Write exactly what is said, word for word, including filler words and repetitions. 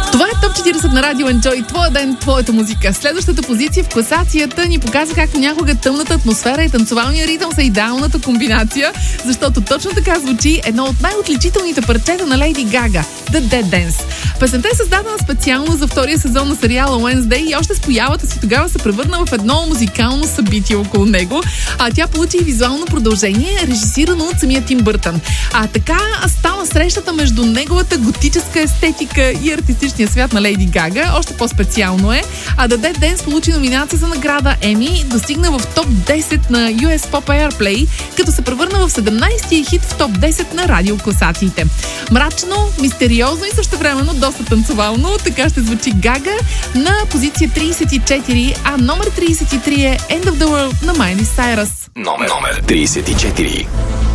Това е Топ четиридесет на Радио Enjoy. Твоя ден, твоята музика. Следващата позиция в класацията ни показва как понякога тъмната атмосфера и танцовалния ритъм са идеалната комбинация, защото точно така звучи едно от най-отличителните парчета на Лейди Гага – The Dead Dance. Песента е създадена специално за втория сезон на сериала Wednesday и още с появата си тогава се превърна в едно музикално събитие около него, а тя получи и визуално продължение, режисирано от самия Тим Бъртън. А така стана срещата между неговата готическа естетика и артистичния свят на Лейди Гага. Още по-специално е. А The Dead Dance получи номинация за награда Еми, достигна в топ десет на Ю Ес Pop Airplay, като се превърна в седемнайсети хит в топ десет на радиокласациите. Мрачно, мистериозно и същевременно доста танцовално. Така ще звучи Гага на позиция трийсет и четири, а номер трийсет и три е End of the World на Майли Сайръс. Номер, номер трийсет и четири.